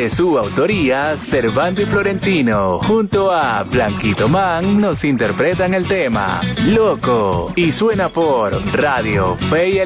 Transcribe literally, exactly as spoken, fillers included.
De su autoría, Servando y Florentino, junto a Blanquito Man, nos interpretan el tema Loco y suena por Radio Fe y